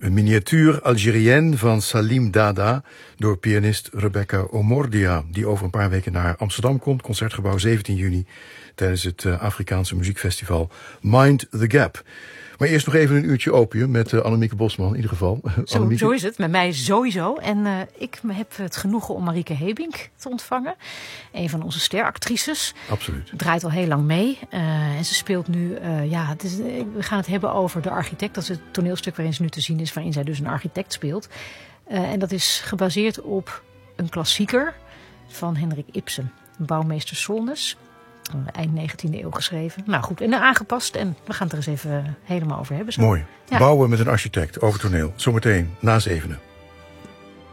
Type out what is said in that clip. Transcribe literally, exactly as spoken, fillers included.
Een miniatuur Algérienne van Salim Dada door pianist Rebecca Omordia, die over een paar weken naar Amsterdam komt, Concertgebouw zeventien juni, tijdens het uh, Afrikaanse muziekfestival Mind the Gap. Maar eerst nog even een uurtje opium met uh, Annemieke Bosman, in ieder geval. Zo, Annemieke... zo is het, met mij sowieso. En uh, ik heb het genoegen om Marieke Hebink te ontvangen. Een van onze steractrices. Absoluut. Draait al heel lang mee. Uh, en ze speelt nu, uh, ja, het is, we gaan het hebben over De Architect. Dat is het toneelstuk waarin ze nu te zien is, waarin zij dus een architect speelt. Uh, en dat is gebaseerd op een klassieker van Henrik Ibsen. Bouwmeester Solness. Eind negentiende eeuw geschreven. Nou goed, en aangepast. En we gaan het er eens even helemaal over hebben. Zo. Mooi. Ja. Bouwen met een architect over toneel. Zometeen na zevenen.